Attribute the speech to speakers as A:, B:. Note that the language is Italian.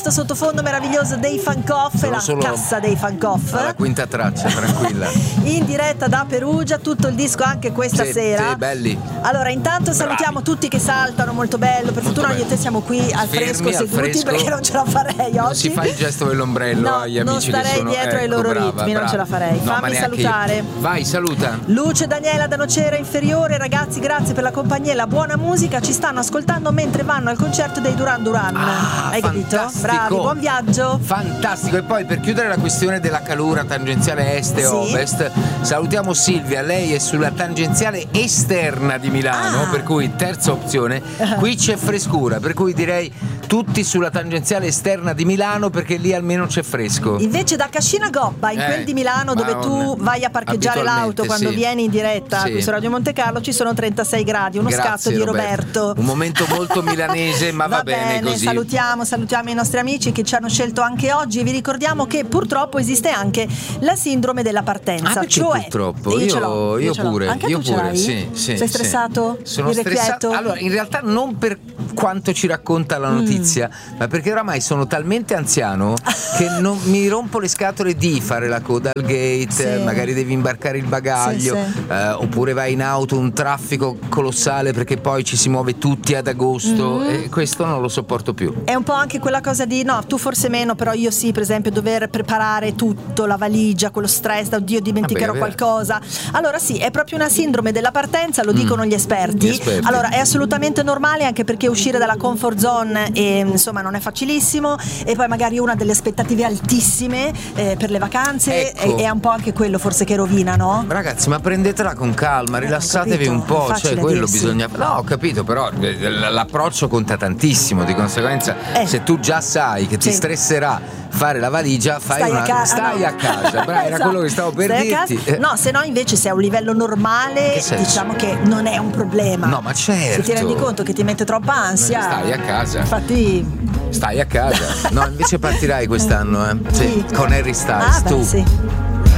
A: questo sottofondo meraviglioso dei Fancoff, la cassa dei Fancoff.
B: La quinta traccia, tranquilla.
A: In diretta da Perugia, tutto il disco anche questa sera.
B: Sì, belli.
A: Allora, intanto salutiamo tutti che saltano, molto bello. Per fortuna io e te siamo qui al fresco, seduti, perché non ce la farei oggi.
B: Non si fa il gesto dell'ombrello agli amici che sono.
A: Non starei dietro ai loro ritmi, non ce la farei.
B: No,
A: fammi salutare.
B: Io. Vai, saluta.
A: Luce, Daniela da Nocera Inferiore, ragazzi, grazie per la compagnia e la buona musica. Ci stanno ascoltando mentre vanno al concerto dei Duran Duran. Hai capito? Bravi, buon viaggio.
B: Fantastico. E poi per chiudere la questione della calura tangenziale est e ovest, salutiamo Silvia. Lei è sulla tangenziale esterna di Milano, per cui terza opzione. Qui c'è frescura, per cui direi tutti sulla tangenziale esterna di Milano, perché lì almeno c'è fresco.
A: Invece da Cascina Gobba, in quel di Milano dove tu vai a parcheggiare l'auto quando vieni in diretta qui su Radio Monte Carlo, ci sono 36 gradi, uno scatto di Roberto.
B: Un momento molto milanese, ma va bene così.
A: Salutiamo i nostri amici che ci hanno scelto anche oggi e vi ricordiamo che purtroppo esiste anche la sindrome della partenza. Cioè,
B: purtroppo? Io pure.
A: Anche
B: io
A: tu ce
B: pure,
A: l'hai?
B: sì.
A: Sei stressato?
B: Sono stressato. Allora, in realtà non per quanto ci racconta la notizia, ma perché oramai sono talmente anziano che non mi rompo le scatole di fare la coda al gate, magari devi imbarcare il bagaglio, oppure vai in auto, un traffico colossale perché poi ci si muove tutti ad agosto, e questo non lo sopporto più.
A: È un po' anche quella cosa di no, tu forse meno, però io sì, per esempio dover preparare tutto, la valigia, quello stress, oddio dimenticherò qualcosa. Allora sì, è proprio una sindrome della partenza, lo dicono gli esperti. Allora è assolutamente normale, anche perché uscire dalla comfort zone insomma non è facilissimo, e poi magari una delle aspettative altissime per le vacanze, è un po' anche quello forse che rovina, no?
B: Ragazzi, ma prendetela con calma, rilassatevi un po', cioè quello bisogna. No, ho capito, però l'approccio conta tantissimo, di conseguenza se tu già sai che ti stresserà fare la valigia, stai a casa. Bravo, era quello che stavo per dirti.
A: No, se no invece se è a un livello normale, diciamo che non è un problema.
B: No, ma certo.
A: Se ti rendi conto che ti mette troppa ansia,
B: stai a casa.
A: Infatti
B: stai a casa. No, invece partirai quest'anno, con Harry Styles.
A: Sì.